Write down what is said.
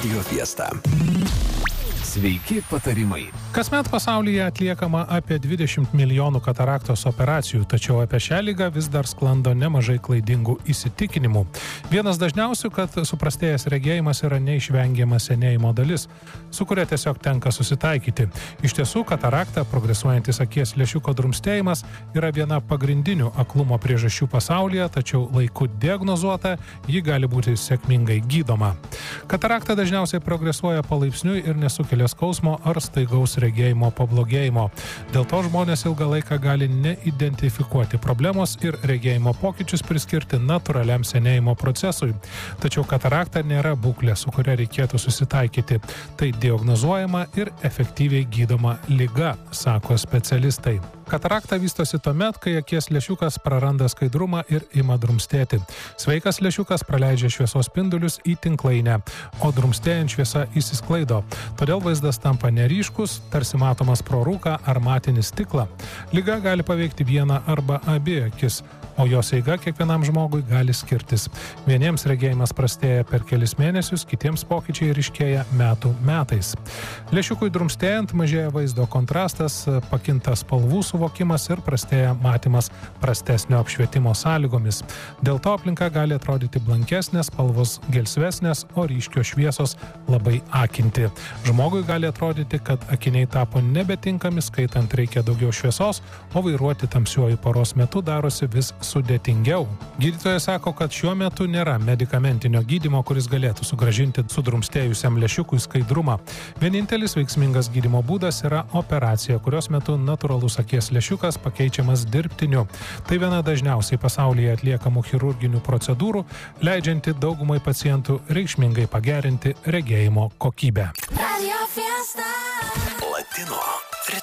Radio Fiesta. Sveiki patarimai. Kasmet pasaulyje atliekama apie 20 milijonų kataraktos operacijų, tačiau apie šią ligą vis dar sklando nemažai klaidingų įsitikinimų. Vienas dažniausių, kad suprastėjęs regėjimas yra neišvengiama senėjimo dalis, su kuria tiesiog tenka susitaikyti. Iš tiesų, katarakta, progresuojantis akies lęšiuko drumstėjimas, yra viena pagrindinių aklumo priežasčių pasaulyje, tačiau laiku diagnozuota, ji gali būti sėkmingai gydoma. Katarakta dažniausiai progresuoja palaipsniui ir nesukelia skausmo ar staigaus regėjimo pablogėjimo. Dėl to žmonės ilgą laiką gali neidentifikuoti problemos ir regėjimo pokyčius priskirti natūraliam senėjimo procesui. Tačiau katarakta nėra būklė, su kuria reikėtų susitaikyti. Tai diagnozuojama ir efektyviai gydoma liga, sako specialistai. Katarakta vystosi tuomet, kai akies lęšiukas praranda skaidrumą ir ima drumstėti. Sveikas lęšiukas praleidžia šviesos spindulius į tinklainę, o drumstėjant šviesa išsisklaido. Todėl vaizdas tampa neryškus, tarsi matomas pro rūką ar matinį stiklą. Liga gali paveikti vieną arba abi akis, o jos eiga kiekvienam žmogui gali skirtis. Vieniems regėjimas prastėja per kelis mėnesius, kitiems pokyčiai ryškėja metų metais. Lęšiukui drumstėjant mažėja vaizdo kontrastas, pakinta spalvų suvokimas ir prastėja matymas prastesnio apšvietimo sąlygomis. Dėl to aplinka gali atrodyti blankesnės, spalvos gelsvesnės, o ryškios šviesos labai akinti. Žmogui gali atrodyti, kad akiniai tapo nebetinkami, skaitant reikia daugiau šviesos, o vairuoti tamsiuoju paros metu darosi vis sudėtingiau. Gydytojas sako, kad šiuo metu nėra medikamentinio gydymo, kuris galėtų sugrąžinti sudrumstėjusiam lęšiukui skaidrumą. Vienintelis veiksmingas gydymo būdas yra operacija, kurios metu natūralus akies lęšiukas pakeičiamas dirbtiniu. Tai viena dažniausiai pasaulyje atliekamų chirurginių procedūrų, leidžianti daugumai pacientų reikšmingai pagerinti regėjimo kokybę. Latino